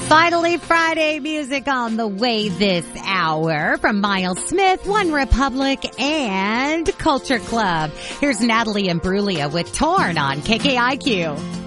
Finally, Friday music on the way this hour from Miles Smith, One Republic, and Culture Club. Here's Natalie Imbruglia with Torn on KKIQ.